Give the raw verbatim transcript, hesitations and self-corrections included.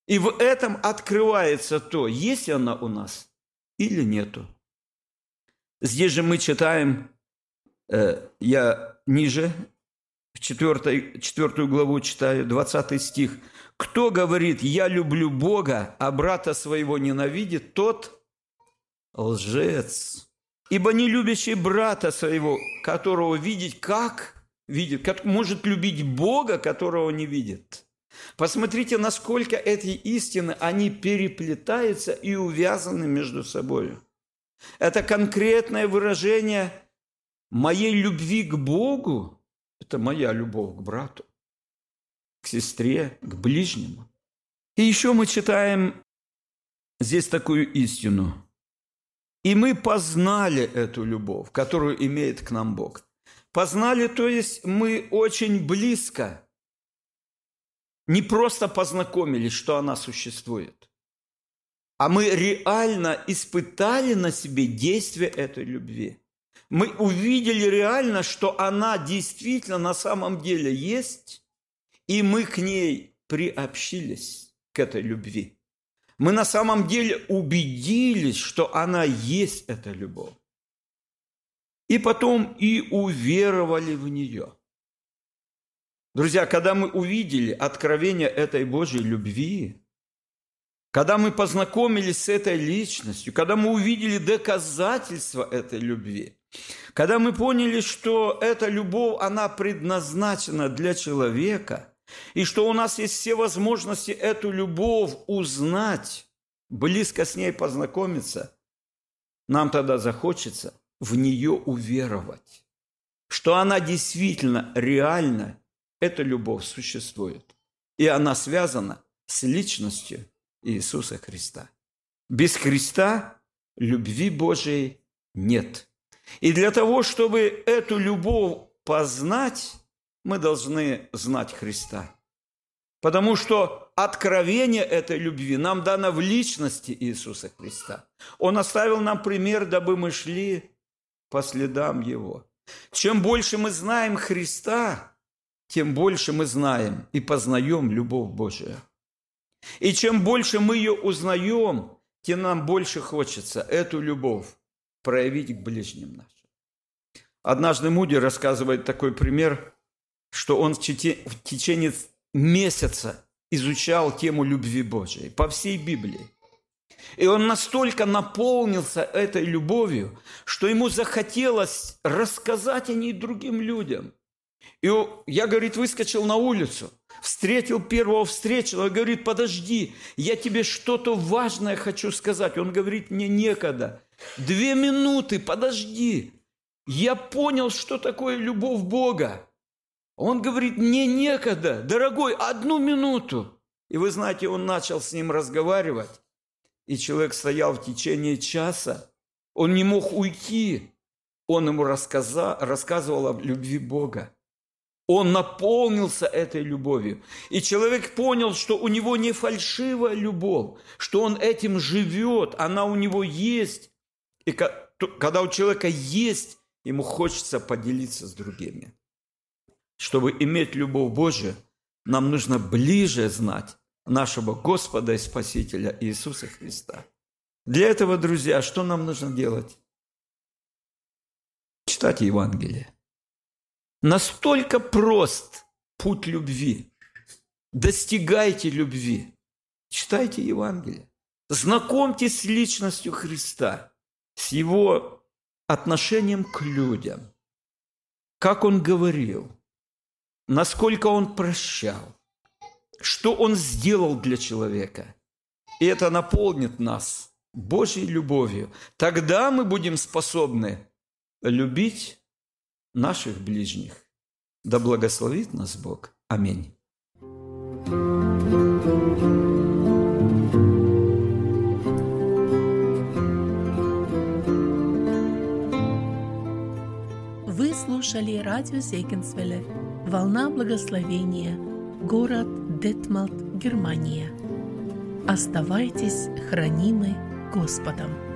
И в этом открывается то, есть она у нас или нету. Здесь же мы читаем, э, я ниже, в четвёртой, четвёртую главу читаю, двадцатый стих. «Кто говорит, я люблю Бога, а брата своего ненавидит, тот лжец. Ибо не любящий брата своего, которого видеть, как видит, как может любить Бога, которого не видит». Посмотрите, насколько эти истины, они переплетаются и увязаны между собой. Это конкретное выражение моей любви к Богу. Это моя любовь к брату, к сестре, к ближнему. И еще мы читаем здесь такую истину. «И мы познали эту любовь, которую имеет к нам Бог». Познали, то есть мы очень близко, не просто познакомились, что она существует, а мы реально испытали на себе действие этой любви. Мы увидели реально, что она действительно на самом деле есть, и мы к ней приобщились, к этой любви. Мы на самом деле убедились, что она есть, эта любовь. И потом и уверовали в нее. Друзья, когда мы увидели откровение этой Божьей любви, когда мы познакомились с этой личностью, когда мы увидели доказательства этой любви, когда мы поняли, что эта любовь, она предназначена для человека, и что у нас есть все возможности эту любовь узнать, близко с ней познакомиться, нам тогда захочется в нее уверовать, что она действительно реальна, эта любовь существует, и она связана с личностью Иисуса Христа. Без Христа любви Божией нет. И для того, чтобы эту любовь познать, мы должны знать Христа. Потому что откровение этой любви нам дано в личности Иисуса Христа. Он оставил нам пример, дабы мы шли по следам Его. Чем больше мы знаем Христа, тем больше мы знаем и познаем любовь Божию. И чем больше мы ее узнаем, тем нам больше хочется эту любовь проявить к ближним нашим. Однажды Муди рассказывает такой пример, что он в течение месяца изучал тему любви Божией по всей Библии. И он настолько наполнился этой любовью, что ему захотелось рассказать о ней другим людям. И я, говорит, выскочил на улицу, встретил первого встречного, и говорит, подожди, я тебе что-то важное хочу сказать. Он говорит, мне некогда. Две минуты, подожди. Я понял, что такое любовь Бога. Он говорит, мне некогда, дорогой, одну минуту. И вы знаете, он начал с ним разговаривать, и человек стоял в течение часа, он не мог уйти. Он ему рассказал, рассказывал о любви Бога. Он наполнился этой любовью. И человек понял, что у него не фальшивая любовь, что он этим живет, она у него есть. И когда у человека есть, ему хочется поделиться с другими. Чтобы иметь любовь Божию, нам нужно ближе знать нашего Господа и Спасителя Иисуса Христа. Для этого, друзья, что нам нужно делать? Читать Евангелие. Настолько прост путь любви. Достигайте любви. Читайте Евангелие. Знакомьтесь с личностью Христа, с Его отношением к людям. Как Он говорил, насколько Он прощал, что Он сделал для человека. И это наполнит нас Божьей любовью. Тогда мы будем способны любить наших ближних. Да благословит нас Бог. Аминь. Вы слушали радио Зегенсвелле «Волна благословения», город Детмалт, Германия. Оставайтесь хранимы Господом.